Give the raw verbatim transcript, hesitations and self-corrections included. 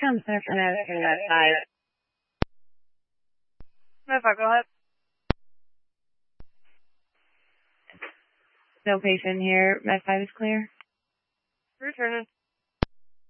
Come, sir, for that, for that five. Med five, go ahead. No patient here. Med five is clear. Returning.